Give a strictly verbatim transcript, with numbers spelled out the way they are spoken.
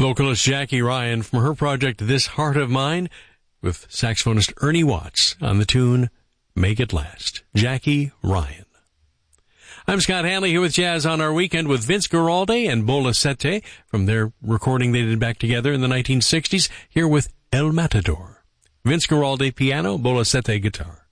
vocalist Jackie Ryan from her project This Heart of Mine, with saxophonist Ernie Watts on the tune Make It Last. Jackie Ryan. I'm Scott Hanley here with Jazz on Our Weekend with Vince Guaraldi and Bola Sete from their recording they did back together in the nineteen sixties, here with El Matador. Vince Guaraldi piano, Bola Sete guitar.